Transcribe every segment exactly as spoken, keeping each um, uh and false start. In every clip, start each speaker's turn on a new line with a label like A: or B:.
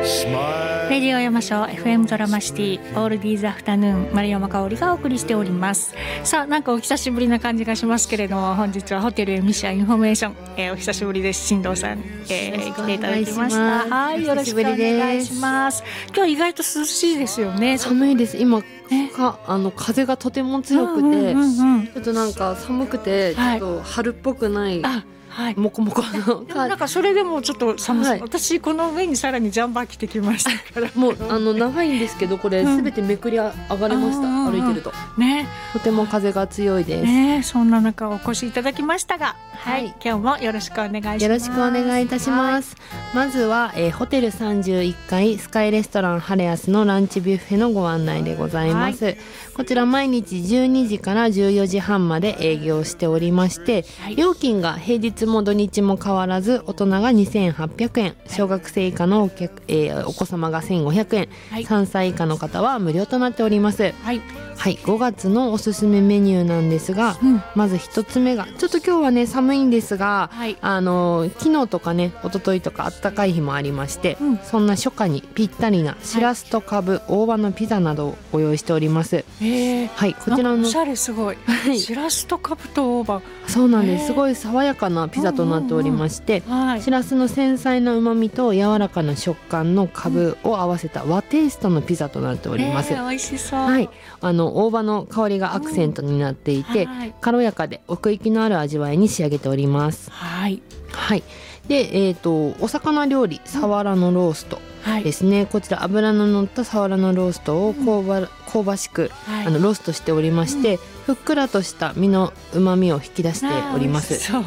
A: レディオ山椒 エフエム ドラマシティオールディーズアフタヌーン丸山香織がお送りしております。さあ、なんかお久しぶりな感じがしますけれども、本日はホテルエミシャインフォメーション、えー、お久しぶりです。新藤さん、えー、来ていただきました。はい、よろしくお願いします。今日意外と涼しいですよね。
B: 寒いです。今かあの風がとても強くて、うんうんうんうん、ちょっとなんか寒くて、はい、ちょっと春っぽくない、はい、もこもこの
A: でもなんかそれでもちょっと寒そう、はい、私この上にさらにジャンバー着てきましたから
B: もうあの長いんですけど、これすべてめくり上がれました、うん、歩いてると、ね、とても風が強いです、
A: ね、そんな中お越しいただきましたが、はい、今日もよろしくお願いします。
B: よろしくお願いいたします、はい、まずは、えー、ホテルさんじゅういっかいスカイレストランハレアスのランチビュッフェのご案内でございます、はい、こちら毎日じゅうにじからじゅうよじはんまで営業しておりまして、はい、料金が平日も土日も変わらず大人がにせんはっぴゃくえん、小学生以下のお客、えー、お子様がせんごひゃくえん、はい、さんさい以下の方は無料となっております、はいはい、ごがつのおすすめメニューなんですが、うん、まず一つ目がちょっと今日はね寒いんですが、はい、あの昨日とかね一昨日とかあったかい日もありまして、うん、そんな初夏にぴったりなしらすとかぶ、はい、大葉のピザなどをご用意しております。
A: えー、はい、こちらのおしゃれすごい、はい、しらすとかぶと大葉、
B: そうなんです、すごい爽やかなピザとなっておりまして、うんうんうん、はい、しらすの繊細な旨味と柔らかな食感のかぶを合わせた和テイストのピザとなっております、
A: えー、美味しそう、
B: はい、あの大葉の香りがアクセントになっていて、うん、はい、軽やかで奥行きのある味わいに仕上げております。はい、はい、で、えーと、お魚料理サワラのローストですね、はい、こちら脂の乗ったサワラのローストを香ば、香ばしく、はい、あのローストしておりまして、うん、ふっくらとした身の旨味を引き出しております。はい、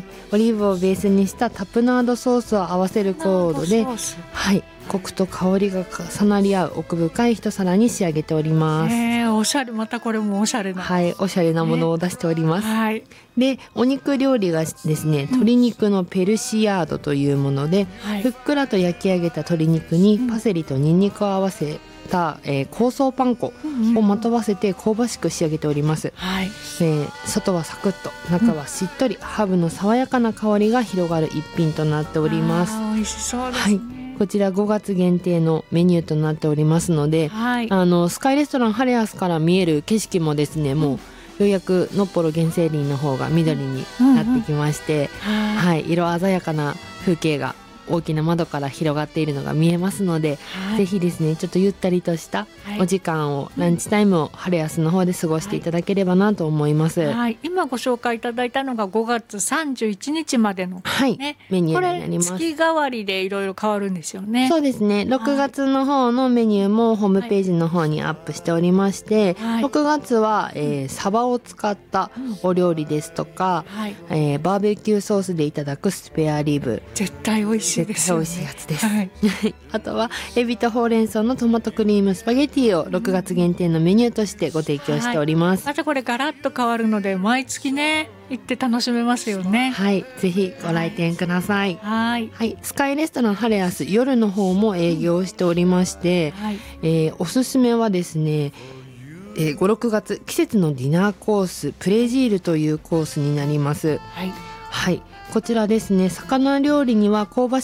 B: オリーブをベースにしたタプナードソースを合わせるコードで、はい、コクと香りが重なり合う奥深い一皿に仕上げております。
A: えー、おしゃれ、またこれもおしゃれな、
B: はい、おしゃれなものを出しております、はい、でお肉料理がですね、鶏肉のペルシアードというもので、はい、ふっくらと焼き上げた鶏肉にパセリとニンニクを合わせた、えー、香草パン粉をまとわせて香ばしく仕上げております、はい、えー、外はサクッと中はしっとり、うん、ハーブの爽やかな香りが広がる一品となっております。
A: あ、美味しそうですね、はい、
B: こちらごがつ限定のメニューとなっておりますので、はい、あのスカイレストランハレアスから見える景色もですね、もうようやくのっぽろ原生林の方が緑になってきまして、うんうん、はい、色鮮やかな風景が大きな窓から広がっているのが見えますので、はい、ぜひですねちょっとゆったりとしたお時間を、はい、ランチタイムをハレアスの方で過ごしていただければなと思います、はいはい、
A: 今ご紹介いただいたのがごがつさんじゅういちにちまでの、ね、
B: はい、メニューになります。
A: これ月替わりでいろいろ変わるんですよね。
B: そうですね、ろくがつの方のメニューもホームページの方にアップしておりまして、はい、ろくがつは、えー、サバを使ったお料理ですとか、はい、えー、バーベキューソースでいただくスペアリブ、
A: 絶対美味しいですよね。
B: 絶対美味しいやつです、はい、あとはエビとほうれん草のトマトクリームスパゲティをろくがつ限定のメニューとしてご提供しております、
A: はい、またこれガラッと変わるので毎月ね行って楽しめますよね。
B: はい、ぜひご来店ください。はい、はい、スカイレストランハレアス夜の方も営業しておりまして、はい、えー、おすすめはですね、えー、ご、ろくがつ季節のディナーコースプレジールというコースになります。はい、はい、こちらですね、魚料理には香ばし